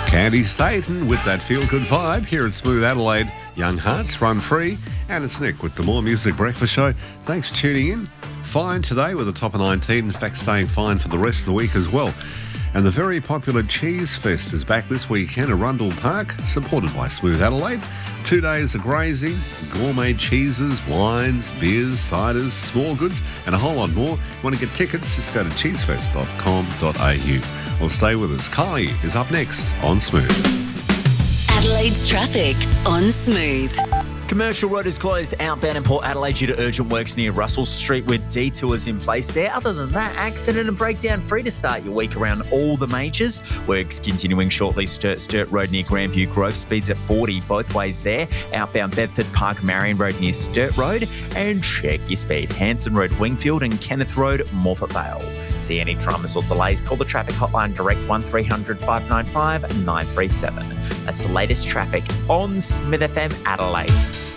Candy Staten with that feel-good vibe here at Smooth Adelaide. Young Hearts, Run Free, and it's Nick with the More Music Breakfast Show. Thanks for tuning in. Fine today with a top of 19, in fact staying fine for the rest of the week as well. And the very popular Cheese Fest is back this weekend at Rundle Park, supported by Smooth Adelaide. 2 days of grazing, gourmet cheeses, wines, beers, ciders, small goods, and a whole lot more. Want to get tickets? Just go to cheesefest.com.au. Well, stay with us. Kylie is up next on Smooth. Adelaide's traffic on Smooth. Commercial Road is closed outbound in Port Adelaide due to urgent works near Russell Street with detours in place there. Other than that, accident and breakdown free to start your week around all the majors. Works continuing shortly. Sturt Road near Grandview Grove, speeds at 40 both ways there. Outbound Bedford Park Marion Road near Sturt Road. And check your speed. Hanson Road Wingfield and Kenneth Road Morphett Vale. See any dramas or delays, call the traffic hotline direct 1300 595 937. That's the latest traffic on Smith FM Adelaide.